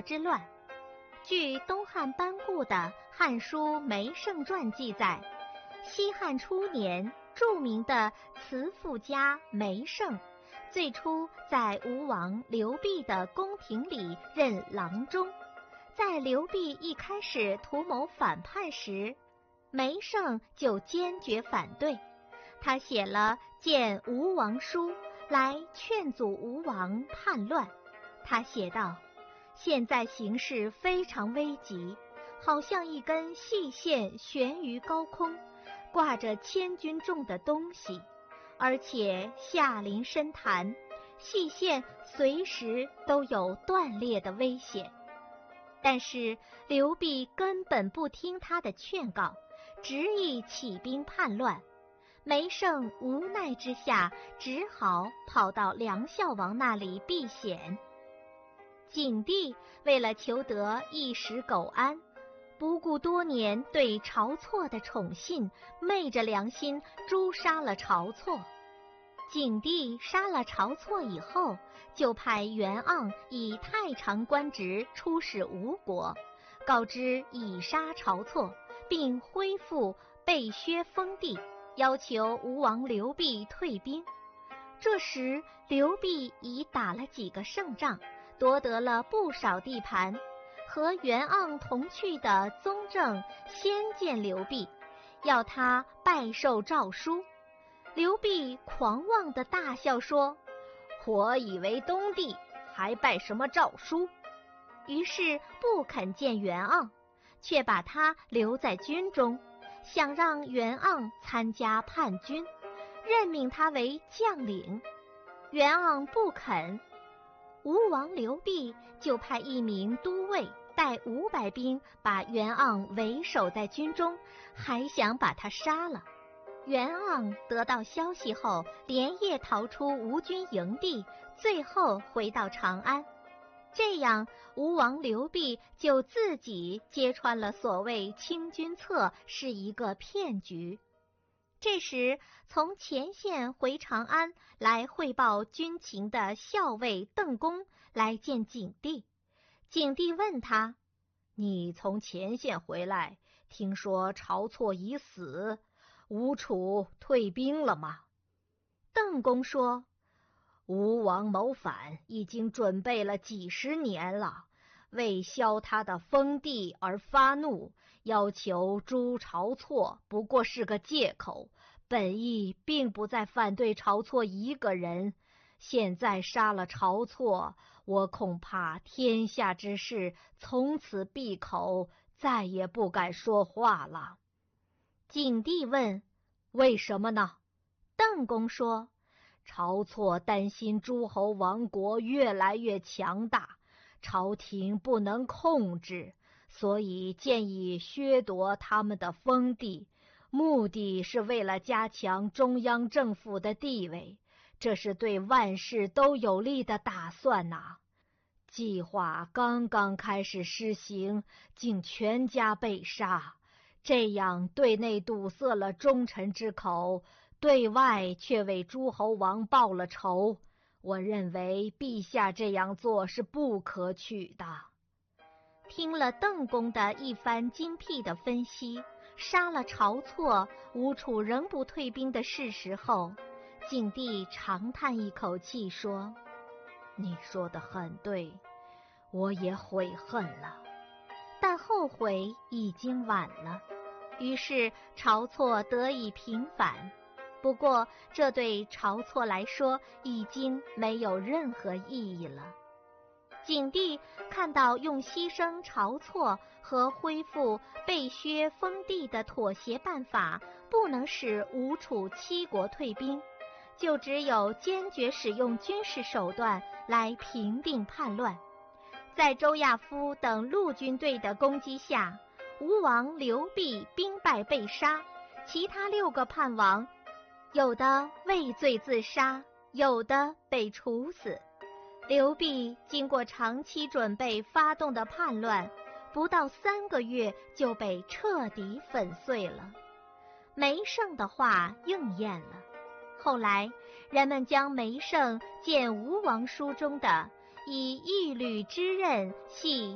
之乱。据东汉班固的《汉书梅圣传》记载，西汉初年，著名的词赋家梅圣最初在吴王刘濞的宫廷里任郎中。在刘濞一开始图谋反叛时，梅圣就坚决反对，他写了《谏吴王书》来劝阻吴王叛乱。他写道：现在形势非常危急，好像一根细线悬于高空，挂着千钧重的东西，而且下临深潭，细线随时都有断裂的危险。但是刘濞根本不听他的劝告，执意起兵叛乱。梅圣无奈之下，只好跑到梁孝王那里避险。景帝为了求得一时苟安，不顾多年对晁错的宠信，昧着良心诛杀了晁错。景帝杀了晁错以后，就派袁盎以太常官职出使吴国，告知已杀晁错，并恢复被削封地，要求吴王刘濞退兵。这时刘濞已打了几个胜仗，夺得了不少地盘。和袁盎同去的宗正先见刘濞，要他拜受诏书。刘濞狂妄地大笑说：我以为东帝，还拜什么诏书？于是不肯见袁盎，却把他留在军中，想让袁盎参加叛军，任命他为将领。袁盎不肯，吴王刘濞就派一名都尉带500兵把袁盎为守在军中，还想把他杀了。袁盎得到消息后，连夜逃出吴军营地，最后回到长安。这样，吴王刘濞就自己揭穿了所谓清君侧是一个骗局。这时，从前线回长安来汇报军情的校尉邓公来见景帝。景帝问他：你从前线回来，听说晁错已死，吴楚退兵了吗？邓公说：吴王谋反已经准备了几十年了，为削他的封地而发怒，要求诛晁错不过是个借口，本意并不在反对晁错一个人。现在杀了晁错，我恐怕天下之事从此闭口，再也不敢说话了。景帝问：为什么呢？邓公说：晁错担心诸侯王国越来越强大，朝廷不能控制，所以建议削夺他们的封地，目的是为了加强中央政府的地位，这是对万事都有利的打算呐。计划刚刚开始施行，竟全家被杀，这样对内堵塞了忠臣之口，对外却为诸侯王报了仇。我认为陛下这样做是不可取的。听了邓公的一番精辟的分析，杀了晁错，吴楚仍不退兵的事实后，景帝长叹一口气说：你说得很对，我也悔恨了，但后悔已经晚了。于是晁错得以平反。不过这对晁错来说已经没有任何意义了。景帝看到用牺牲晁错和恢复被削封地的妥协办法不能使吴楚7国退兵，就只有坚决使用军事手段来平定叛乱。在周亚夫等陆军队的攻击下，吴王刘濞兵败被杀，其他6个叛王有的畏罪自杀，有的被处死。刘濞经过长期准备发动的叛乱，不到3个月就被彻底粉碎了。梅圣的话应验了。后来人们将梅圣见吴王书中的以一履之刃系